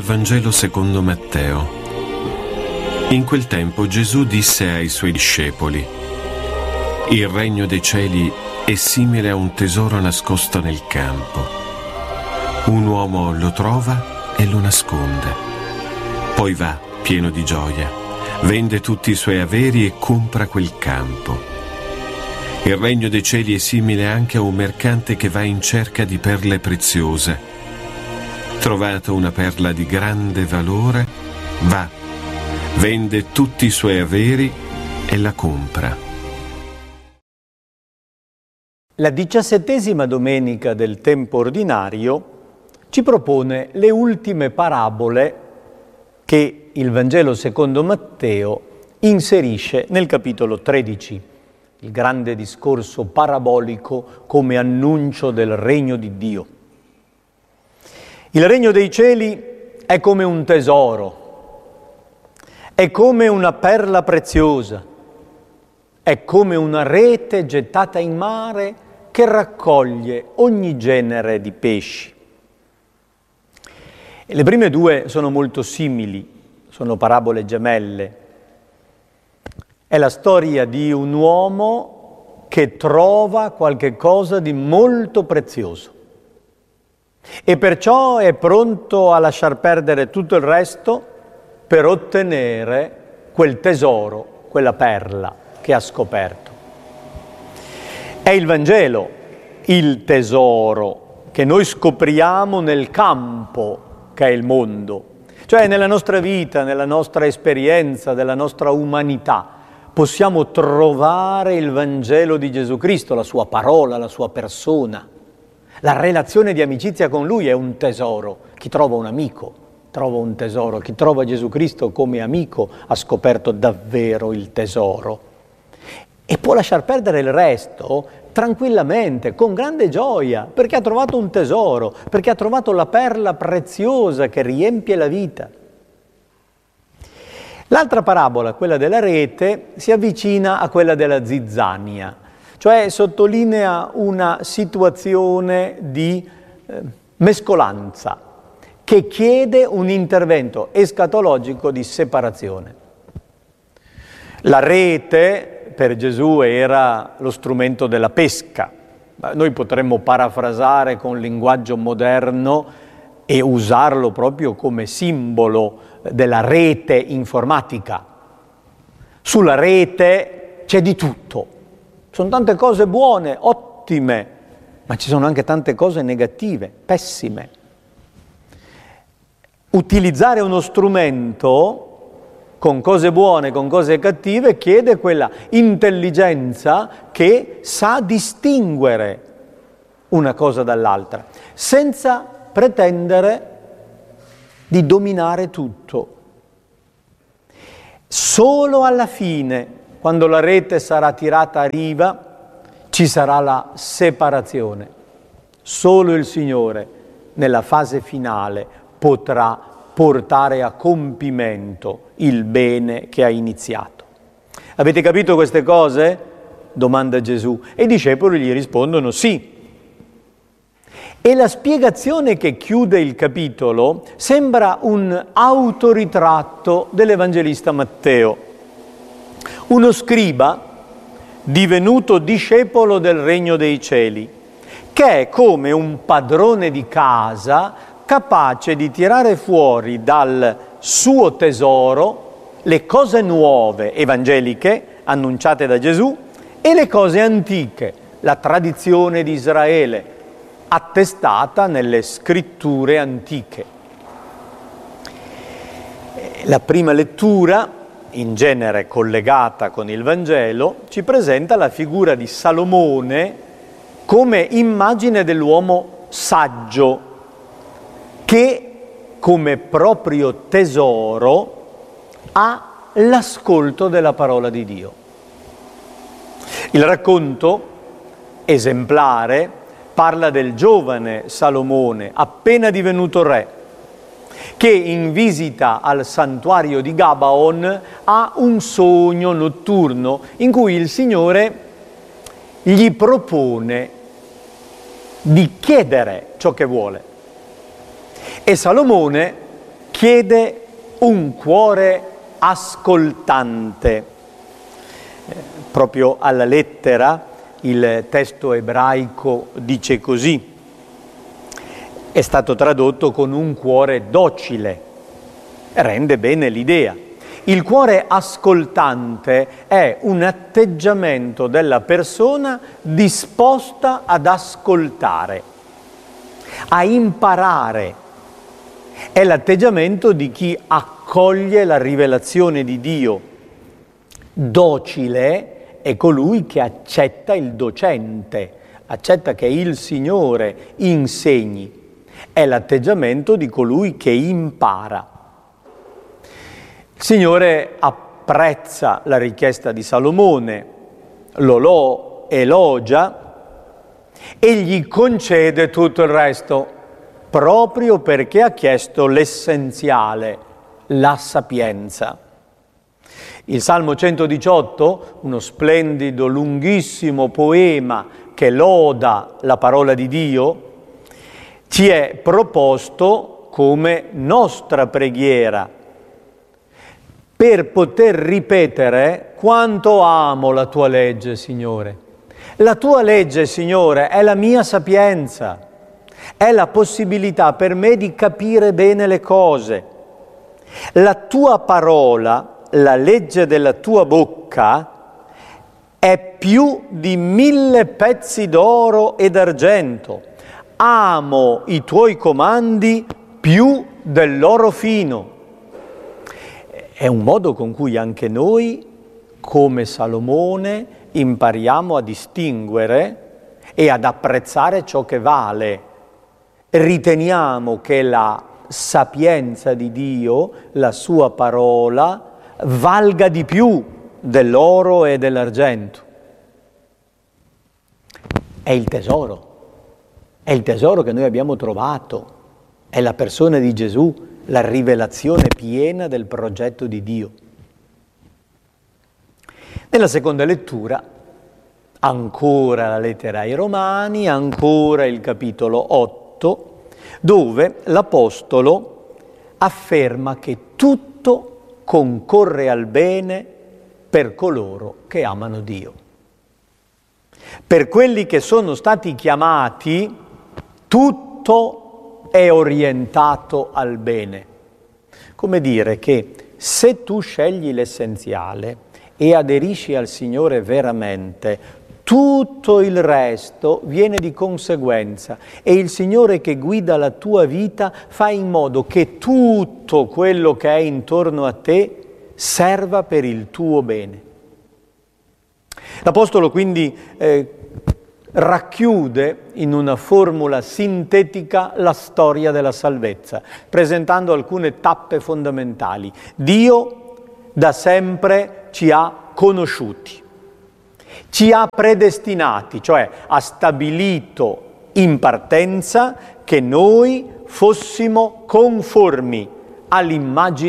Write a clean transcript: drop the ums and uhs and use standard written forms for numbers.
Vangelo secondo Matteo. In quel tempo Gesù disse ai suoi discepoli: «Il regno dei cieli è simile a un tesoro nascosto nel campo. Un uomo lo trova e lo nasconde. Poi va, pieno di gioia, vende tutti i suoi averi e compra quel campo. Il regno dei cieli è simile anche a un mercante che va in cerca di perle preziose. Trovato una perla di grande valore, va, vende tutti i suoi averi e la compra». La 17ª domenica del tempo ordinario ci propone le ultime parabole che il Vangelo secondo Matteo inserisce nel capitolo 13, il grande discorso parabolico come annuncio del regno di Dio. Il regno dei cieli è come un tesoro, è come una perla preziosa, è come una rete gettata in mare che raccoglie ogni genere di pesci. E le prime due sono molto simili, sono parabole gemelle. È la storia di un uomo che trova qualche cosa di molto prezioso e perciò è pronto a lasciar perdere tutto il resto per ottenere quel tesoro, quella perla che ha scoperto. È il Vangelo, il tesoro che noi scopriamo nel campo che è il mondo, cioè nella nostra vita, nella nostra esperienza, nella nostra umanità. Possiamo trovare il Vangelo di Gesù Cristo, la sua parola, la sua persona. La relazione di amicizia con Lui è un tesoro. Chi trova un amico trova un tesoro. Chi trova Gesù Cristo come amico ha scoperto davvero il tesoro. E può lasciar perdere il resto tranquillamente, con grande gioia, perché ha trovato un tesoro, perché ha trovato la perla preziosa che riempie la vita. L'altra parabola, quella della rete, si avvicina a quella della zizzania, cioè sottolinea una situazione di mescolanza che chiede un intervento escatologico di separazione. La rete per Gesù era lo strumento della pesca. Noi potremmo parafrasare con linguaggio moderno e usarlo proprio come simbolo della rete informatica. Sulla rete c'è di tutto. Sono tante cose buone, ottime, ma ci sono anche tante cose negative, pessime. Utilizzare uno strumento con cose buone, con cose cattive, chiede quella intelligenza che sa distinguere una cosa dall'altra, senza pretendere di dominare tutto. Solo alla fine, quando la rete sarà tirata a riva, ci sarà la separazione. Solo il Signore, nella fase finale, potrà portare a compimento il bene che ha iniziato. Avete capito queste cose? Domanda Gesù. E i discepoli gli rispondono sì. E la spiegazione che chiude il capitolo sembra un autoritratto dell'Evangelista Matteo. Uno scriba divenuto discepolo del regno dei cieli, che è come un padrone di casa capace di tirare fuori dal suo tesoro le cose nuove evangeliche annunciate da Gesù e le cose antiche, la tradizione di Israele, attestata nelle scritture antiche. La prima lettura, in genere collegata con il Vangelo, ci presenta la figura di Salomone come immagine dell'uomo saggio, che come proprio tesoro ha l'ascolto della parola di Dio. Il racconto esemplare parla del giovane Salomone, appena divenuto re, che in visita al santuario di Gabaon ha un sogno notturno in cui il Signore gli propone di chiedere ciò che vuole. E Salomone chiede un cuore ascoltante. Proprio alla lettera il testo ebraico dice così. È stato tradotto con un cuore docile. Rende bene l'idea. Il cuore ascoltante è un atteggiamento della persona disposta ad ascoltare, a imparare. È l'atteggiamento di chi accoglie la rivelazione di Dio. Docile è colui che accetta il docente, accetta che il Signore insegni. È l'atteggiamento di colui che impara. Il Signore apprezza la richiesta di Salomone, lo elogia e gli concede tutto il resto, proprio perché ha chiesto l'essenziale, la sapienza. Il Salmo 118, uno splendido, lunghissimo poema che loda la parola di Dio, ci è proposto come nostra preghiera per poter ripetere quanto amo la tua legge, Signore. La tua legge, Signore, è la mia sapienza, è la possibilità per me di capire bene le cose. La tua parola, la legge della tua bocca, è più di 1000 pezzi d'oro e d'argento. Amo i tuoi comandi più dell'oro fino. È un modo con cui anche noi, come Salomone, impariamo a distinguere e ad apprezzare ciò che vale. Riteniamo che la sapienza di Dio, la sua parola, valga di più dell'oro e dell'argento. È il tesoro che noi abbiamo trovato, è la persona di Gesù, la rivelazione piena del progetto di Dio. Nella seconda lettura, ancora la lettera ai Romani, ancora il capitolo 8, dove l'Apostolo afferma che tutto concorre al bene per coloro che amano Dio. Per quelli che sono stati chiamati, tutto è orientato al bene. Come dire che se tu scegli l'essenziale e aderisci al Signore veramente, tutto il resto viene di conseguenza e il Signore che guida la tua vita fa in modo che tutto quello che è intorno a te serva per il tuo bene. L'Apostolo quindi racchiude in una formula sintetica la storia della salvezza, presentando alcune tappe fondamentali. Dio da sempre ci ha conosciuti, ci ha predestinati, cioè ha stabilito in partenza che noi fossimo conformi all'immagine